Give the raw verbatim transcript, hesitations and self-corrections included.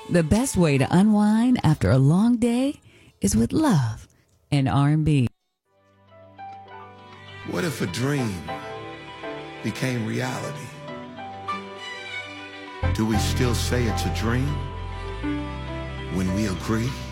The best way to unwind after a long day is with love and R and B. What if a dream became reality? Do we still say it's a dream when we agree?